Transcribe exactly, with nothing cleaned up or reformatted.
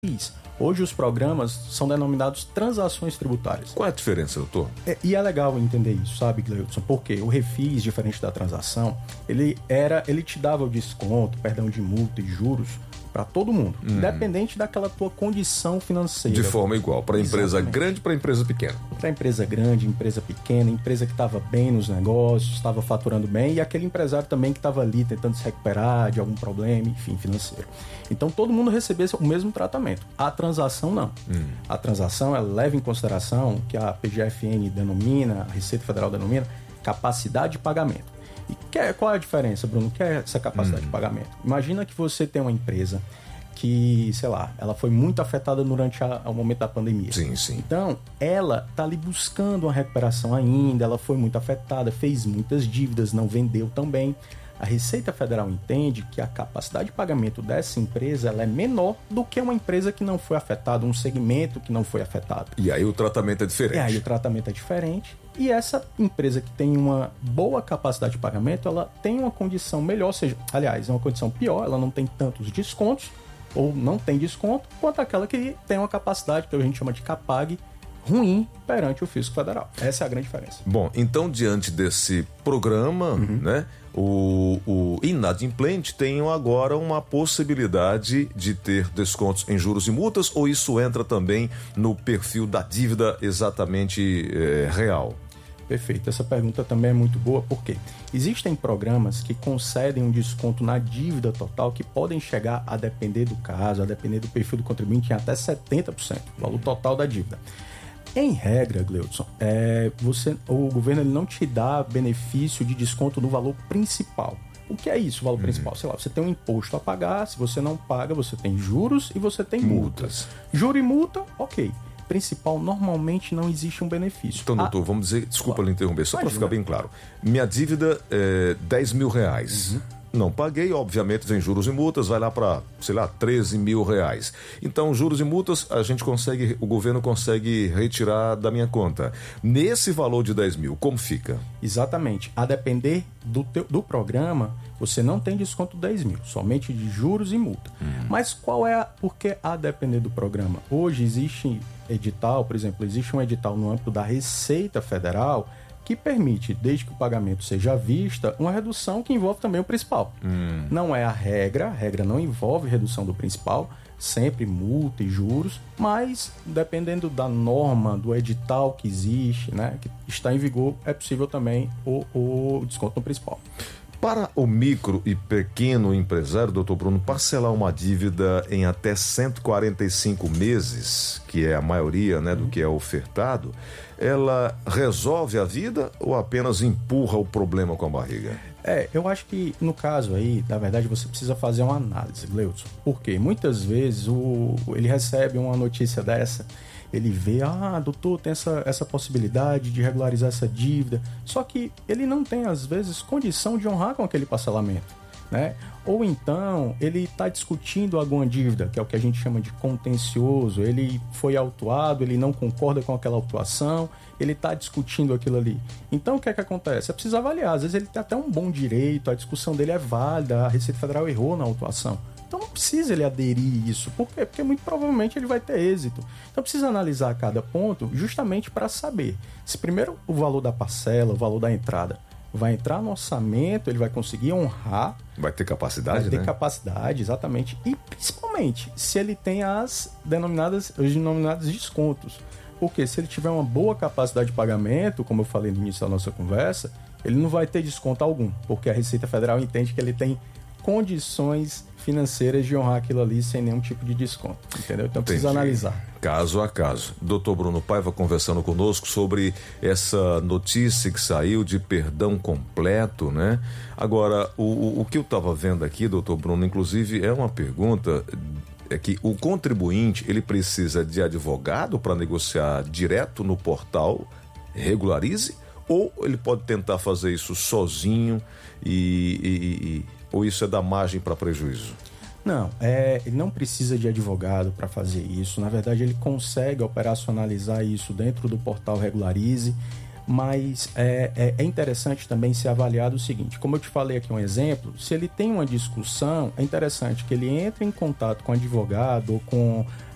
Hoje os programas são denominados transações tributárias. Qual é a diferença, doutor? É, e é legal entender isso, sabe, Gleudson? Porque o refis, diferente da transação, ele, era, ele te dava o desconto, perdão de multa e juros para todo mundo, uhum. independente daquela tua condição financeira. De forma igual, para empresa grande e para empresa pequena. Para empresa grande, empresa pequena, empresa que estava bem nos negócios, estava faturando bem, e aquele empresário também que estava ali tentando se recuperar de algum problema, enfim, financeiro. Então todo mundo recebesse o mesmo tratamento. A transação não. Hum. A transação, ela leva em consideração que a P G F N denomina, a Receita Federal denomina, capacidade de pagamento. E que, qual é a diferença, Bruno? O que é essa capacidade hum. de pagamento? Imagina que você tem uma empresa que, sei lá, ela foi muito afetada durante a, o momento da pandemia. Sim, sim. Então, ela está ali buscando uma recuperação ainda, ela foi muito afetada, fez muitas dívidas, não vendeu tão bem. A Receita Federal entende que a capacidade de pagamento dessa empresa ela é menor do que uma empresa que não foi afetada, um segmento que não foi afetado. E aí o tratamento é diferente. E aí o tratamento é diferente. E essa empresa que tem uma boa capacidade de pagamento, ela tem uma condição melhor, ou seja, aliás, é uma condição pior, ela não tem tantos descontos, ou não tem desconto, quanto aquela que tem uma capacidade, que a gente chama de CAPAG, ruim perante o Fisco Federal. Essa é a grande diferença. Bom, então diante desse programa, uhum. né, o, o inadimplente tem agora uma possibilidade de ter descontos em juros e multas, ou isso entra também no perfil da dívida exatamente é, real? Perfeito, essa pergunta também é muito boa, porque existem programas que concedem um desconto na dívida total que podem chegar a depender do caso, a depender do perfil do contribuinte, em até setenta por cento do valor total da dívida. Em regra, Gleudson, é, você, o governo ele não te dá benefício de desconto no valor principal. O que é isso, o valor uhum. principal? Sei lá, você tem um imposto a pagar, se você não paga, você tem juros e você tem multas. multas. Juro e multa, ok. Principal, normalmente não existe um benefício. Então, doutor, ah, vamos dizer, desculpa claro. lhe interromper, só para ficar bem claro. Minha dívida é dez mil reais. Uhum. Não paguei, obviamente vem juros e multas, vai lá para, sei lá, treze mil reais. Então, juros e multas, a gente consegue, o governo consegue retirar da minha conta. Nesse valor de dez mil, como fica? Exatamente. A depender do, teu, do programa, você não tem desconto de dez mil, somente de juros e multa. Hum. Mas qual é, a, por que a depender do programa? Hoje existe edital, por exemplo, existe um edital no âmbito da Receita Federal que permite, desde que o pagamento seja à vista, uma redução que envolve também o principal. Hum. Não é a regra, a regra não envolve redução do principal, sempre multa e juros, mas dependendo da norma, do edital que existe, né, que está em vigor, é possível também o, o desconto no principal. Para o micro e pequeno empresário, doutor Bruno, parcelar uma dívida em até cento e quarenta e cinco meses, que é a maioria, né, do que é ofertado, ela resolve a vida ou apenas empurra o problema com a barriga? É, eu acho que no caso aí, na verdade, você precisa fazer uma análise, Gleudson. Porque muitas vezes o, ele recebe uma notícia dessa, ele vê, ah, doutor, tem essa, essa possibilidade de regularizar essa dívida, só que ele não tem, às vezes, condição de honrar com aquele parcelamento, né? Ou então, ele está discutindo alguma dívida, que é o que a gente chama de contencioso, ele foi autuado, ele não concorda com aquela autuação, ele está discutindo aquilo ali. Então, o que é que acontece? É preciso avaliar, às vezes ele tem até um bom direito, a discussão dele é válida, a Receita Federal errou na autuação. Então não precisa ele aderir isso. Por quê? Porque muito provavelmente ele vai ter êxito. Então precisa analisar cada ponto justamente para saber se primeiro o valor da parcela, o valor da entrada vai entrar no orçamento, ele vai conseguir honrar. Vai ter capacidade, vai ter né? capacidade, exatamente. E principalmente se ele tem as denominadas, os denominados descontos. Porque se ele tiver uma boa capacidade de pagamento, como eu falei no início da nossa conversa, ele não vai ter desconto algum. Porque a Receita Federal entende que ele tem condições financeiras de honrar aquilo ali sem nenhum tipo de desconto, entendeu? Então precisa Entendi. analisar. Caso a caso. doutor Bruno Paiva conversando conosco sobre essa notícia que saiu de perdão completo, né? Agora, o, o, o que eu estava vendo aqui, doutor Bruno, inclusive é uma pergunta, é que o contribuinte, ele precisa de advogado para negociar direto no portal Regularize, ou ele pode tentar fazer isso sozinho e... e, e ou isso é dar margem para prejuízo? Não, é, ele não precisa de advogado para fazer isso. Na verdade, ele consegue operacionalizar isso dentro do portal Regularize, mas é, é, é interessante também ser avaliado o seguinte, como eu te falei aqui um exemplo, se ele tem uma discussão, é interessante que ele entre em contato com o advogado ou com